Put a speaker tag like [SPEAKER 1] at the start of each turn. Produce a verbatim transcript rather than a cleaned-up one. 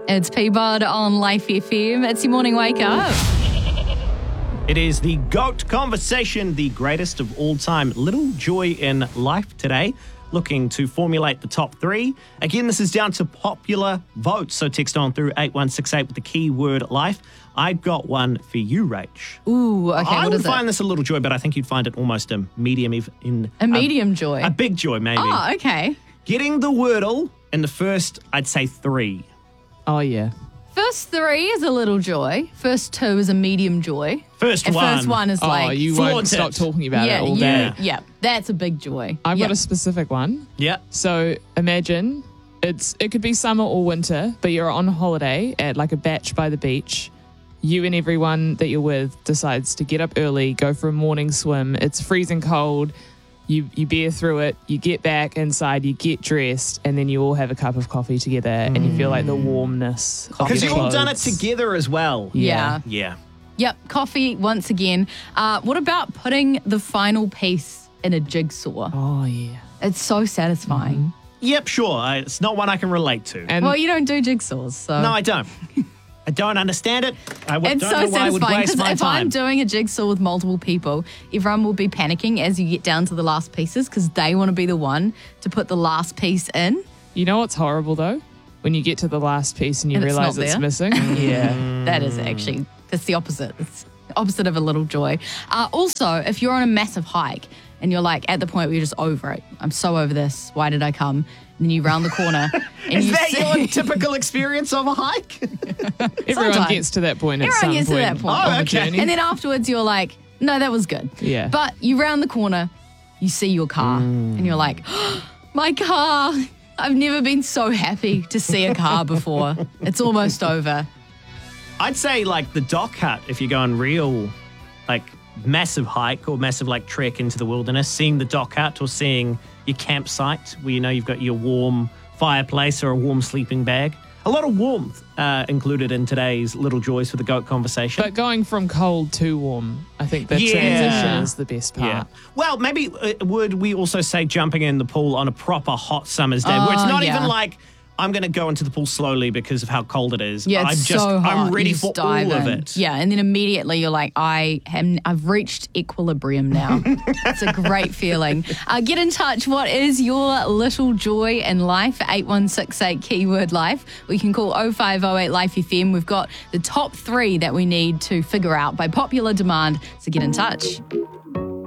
[SPEAKER 1] It's P-Bud on Life F M. It's your morning wake up.
[SPEAKER 2] It is the GOAT conversation, the greatest of all time. Little joy in life today. Looking to formulate the top three. Again, this is down to popular votes. So text on through eight one six eight with the keyword life. I've got one for you, Rach.
[SPEAKER 1] Ooh, okay,
[SPEAKER 2] I
[SPEAKER 1] what
[SPEAKER 2] would
[SPEAKER 1] is
[SPEAKER 2] find
[SPEAKER 1] it?
[SPEAKER 2] this a little joy, but I think you'd find it almost a medium. If in
[SPEAKER 1] A medium joy?
[SPEAKER 2] A big joy, maybe.
[SPEAKER 1] Oh, okay.
[SPEAKER 2] Getting the Wordle in the first, I'd say, three.
[SPEAKER 3] Oh, yeah.
[SPEAKER 1] First three is a little joy. First two is a medium joy.
[SPEAKER 2] First
[SPEAKER 1] and
[SPEAKER 2] one.
[SPEAKER 1] First one is
[SPEAKER 3] Oh,
[SPEAKER 1] like...
[SPEAKER 3] you
[SPEAKER 2] flaunt
[SPEAKER 3] won't stop
[SPEAKER 2] it.
[SPEAKER 3] talking about
[SPEAKER 1] yeah,
[SPEAKER 3] it all
[SPEAKER 1] you-
[SPEAKER 3] day.
[SPEAKER 1] yeah, that's a big joy.
[SPEAKER 3] I've
[SPEAKER 1] Yep.
[SPEAKER 3] got a specific one.
[SPEAKER 2] Yeah.
[SPEAKER 3] So imagine it's it could be summer or winter, but you're on holiday at like a batch by the beach. You and everyone that you're with decides to get up early, go for a morning swim. It's freezing cold. You you bear through it. You get back inside. You get dressed, and then you all have a cup of coffee together, and you feel like the warmness. of
[SPEAKER 2] Because
[SPEAKER 3] your
[SPEAKER 2] you've all done it
[SPEAKER 3] clothes.
[SPEAKER 2] together as well.
[SPEAKER 1] Yeah.
[SPEAKER 2] Yeah.
[SPEAKER 1] Yep, coffee once again. Uh, what about putting the final piece in a jigsaw?
[SPEAKER 3] Oh yeah.
[SPEAKER 1] It's so satisfying.
[SPEAKER 2] Yep, sure. I, it's not one I can relate to.
[SPEAKER 3] And
[SPEAKER 1] Well, you don't do jigsaws, so...
[SPEAKER 2] no, I don't. I don't understand it. I w-
[SPEAKER 1] It's
[SPEAKER 2] don't
[SPEAKER 1] so
[SPEAKER 2] know why I would
[SPEAKER 1] satisfying
[SPEAKER 2] waste
[SPEAKER 1] because
[SPEAKER 2] my
[SPEAKER 1] if
[SPEAKER 2] time.
[SPEAKER 1] I'm doing a jigsaw with multiple people, everyone will be panicking as you get down to the last pieces because they want to be the one to put the last piece in.
[SPEAKER 3] you know what's horrible though? When you get to the last piece and you
[SPEAKER 1] And it's
[SPEAKER 3] realize
[SPEAKER 1] not
[SPEAKER 3] it's
[SPEAKER 1] there.
[SPEAKER 3] missing. yeah.
[SPEAKER 1] That is actually, it's the opposite. It's the opposite of a little joy. Uh, also, if you're on a massive hike and you're like at the point where you're just over it, I'm so over this, why did I come? And then you round the corner and
[SPEAKER 2] Is
[SPEAKER 1] you
[SPEAKER 2] that
[SPEAKER 1] see...
[SPEAKER 2] your typical experience of a hike?
[SPEAKER 3] Everyone
[SPEAKER 1] Sometimes.
[SPEAKER 3] gets to that point at
[SPEAKER 1] Everyone
[SPEAKER 3] some
[SPEAKER 1] gets to
[SPEAKER 3] point.
[SPEAKER 1] that point.
[SPEAKER 2] Oh,
[SPEAKER 3] on the
[SPEAKER 2] okay.
[SPEAKER 3] journey.
[SPEAKER 1] And then afterwards you're like, no, that was good.
[SPEAKER 3] Yeah.
[SPEAKER 1] But you round the corner, you see your car, and you're like, oh, my car. I've never been so happy to see a car before. It's almost over.
[SPEAKER 2] I'd say like the dock hut if you're going real, like massive hike or massive like trek into the wilderness, seeing the dock hut or seeing your campsite where you know you've got your warm fireplace or a warm sleeping bag. A lot of warmth uh, included in today's Little Joys for the GOAT conversation.
[SPEAKER 3] But going from cold to warm, I think the
[SPEAKER 2] Yeah.
[SPEAKER 3] transition is the best part.
[SPEAKER 2] Yeah. Well, maybe uh, would we also say jumping in the pool on a proper hot summer's day where it's
[SPEAKER 1] Oh,
[SPEAKER 2] not
[SPEAKER 1] yeah.
[SPEAKER 2] even like I'm going to go into the pool slowly because of how cold it is.
[SPEAKER 1] Yeah,
[SPEAKER 2] I'm
[SPEAKER 1] it's
[SPEAKER 2] just
[SPEAKER 1] so hot.
[SPEAKER 2] I'm ready
[SPEAKER 1] You
[SPEAKER 2] for
[SPEAKER 1] just
[SPEAKER 2] all
[SPEAKER 1] dive
[SPEAKER 2] of
[SPEAKER 1] in.
[SPEAKER 2] it.
[SPEAKER 1] Yeah, and then immediately you're like, I am, I've reached equilibrium now. It's a great feeling. Uh, get in touch. What is your little joy in life? eight one six eight keyword life. We can call oh five oh eight Life F M. We've got the top three that we need to figure out by popular demand. So get in touch.